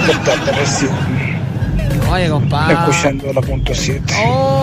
despertar de recién. Oye, compadre. Escuchando la punto 7. Oh,